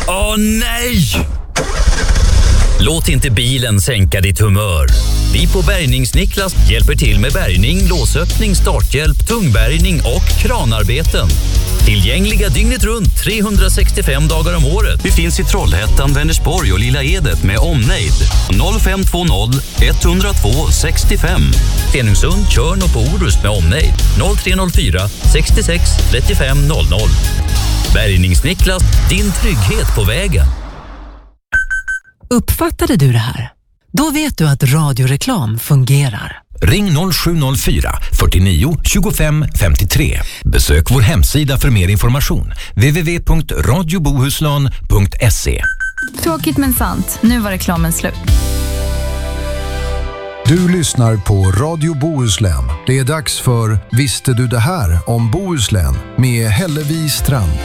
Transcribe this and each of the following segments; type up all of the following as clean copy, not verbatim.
Åh nej! Låt inte bilen sänka ditt humör. Vi på Bärgningsniklas hjälper till med bärgning, låsöppning, starthjälp, tungbärgning och kranarbeten. Tillgängliga dygnet runt 365 dagar om året. Vi finns i Trollhättan, Vänersborg och Lilla Edet med omnejd. 0520 102 65. Stenungsund, Tjörn och på Orust med omnejd. 0304 66 35 00. Bärgningsniklas, din trygghet på vägen. Uppfattade du det här? Då vet du att radioreklam fungerar. Ring 0704 49 25 53. Besök vår hemsida för mer information. www.radiobohuslän.se. Tråkigt men sant. Nu var reklamen slut. Du lyssnar på Radio Bohuslän. Det är dags för Visste du det här om Bohuslän med Hellevi Strand.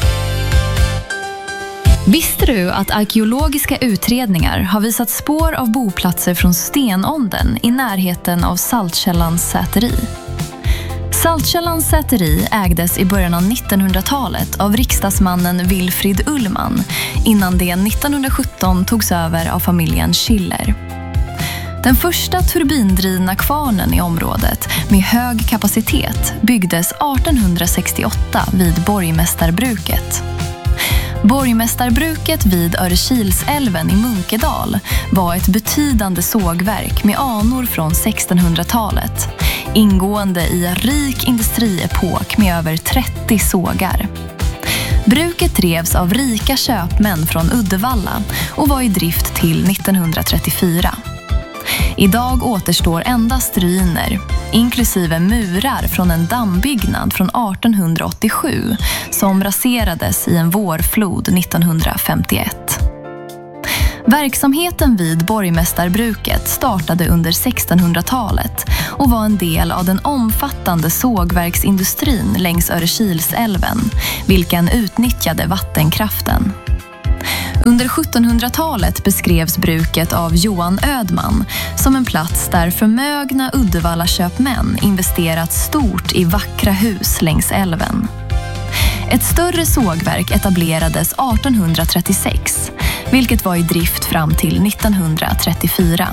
Visste du att arkeologiska utredningar har visat spår av boplatser från stenåldern i närheten av Saltkällans säteri? Saltkällans säteri ägdes i början av 1900-talet av riksdagsmannen Wilfrid Ullman innan det 1917 togs över av familjen Schiller. Den första turbindrivna kvarnen i området med hög kapacitet byggdes 1868 vid Borgmästarbruket. Borgmästarbruket vid Örkilsälven i Munkedal var ett betydande sågverk med anor från 1600-talet, ingående i en rik industriepok med över 30 sågar. Bruket drevs av rika köpmän från Uddevalla och var i drift till 1934. Idag återstår endast ruiner, inklusive murar från en dammbyggnad från 1887 som raserades i en vårflod 1951. Verksamheten vid Borgmästarbruket startade under 1600-talet och var en del av den omfattande sågverksindustrin längs Örkilsälven, vilken utnyttjade vattenkraften. Under 1700-talet beskrevs bruket av Johan Ödman som en plats där förmögna Uddevalla-köpmän investerat stort i vackra hus längs älven. Ett större sågverk etablerades 1836, vilket var i drift fram till 1934.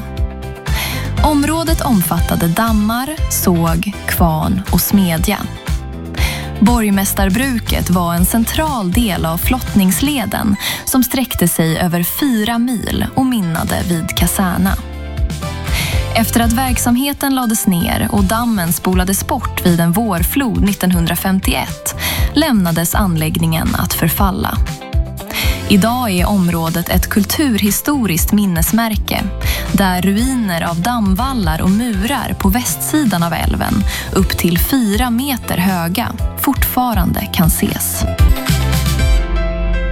Området omfattade dammar, såg, kvarn och smedja. Borgmästarbruket var en central del av flottningsleden som sträckte sig över 4 mil och minnade vid Kaserna. Efter att verksamheten lades ner och dammen spolades bort vid en vårflod 1951 lämnades anläggningen att förfalla. Idag är området ett kulturhistoriskt minnesmärke där ruiner av dammvallar och murar på västsidan av älven upp till 4 meter höga fortfarande kan ses.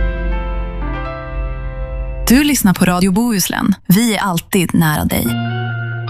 Du lyssnar på Radio Bohuslän. Vi är alltid nära dig.